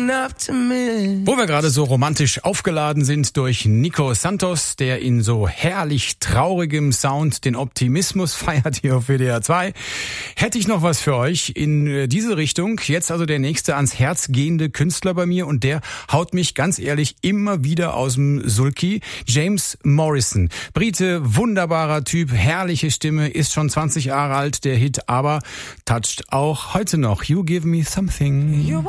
Wo wir gerade so romantisch aufgeladen sind durch Nico Santos, der in so herrlich traurigem Sound den Optimismus feiert hier auf WDR 2, hätte ich noch was für euch in diese Richtung. Jetzt also der nächste ans Herz gehende Künstler bei mir und der haut mich ganz ehrlich immer wieder aus dem Sulki. James Morrison, Brite, wunderbarer Typ, herrliche Stimme, ist schon 20 Jahre alt, der Hit, aber toucht auch heute noch. You Give Me Something.